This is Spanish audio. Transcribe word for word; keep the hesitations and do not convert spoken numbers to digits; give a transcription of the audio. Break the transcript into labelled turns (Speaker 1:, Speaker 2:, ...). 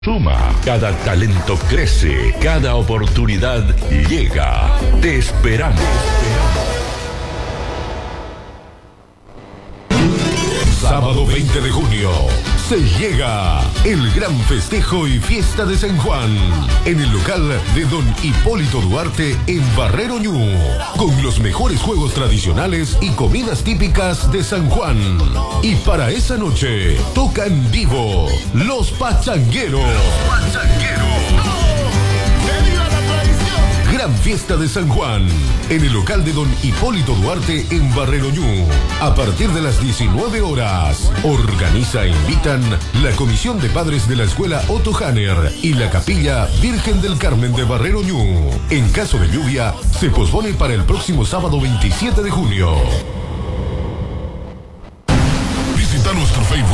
Speaker 1: Suma, cada talento crece, cada oportunidad llega. Te esperamos. Sábado veinte de junio se llega el gran festejo y fiesta de San Juan en el local de Don Hipólito Duarte en Barrero Ñu, con los mejores juegos tradicionales y comidas típicas de San Juan. Y para esa noche toca en vivo Los Pachangueros. Los Pachangueros. Gran fiesta de San Juan en el local de Don Hipólito Duarte en Barrero Ñu, a partir de las diecinueve horas. Organiza e invitan la Comisión de Padres de la Escuela Otto Hanner y la Capilla Virgen del Carmen de Barrero Ñu. En caso de lluvia, se pospone para el próximo sábado veintisiete de junio. Visita nuestro Facebook.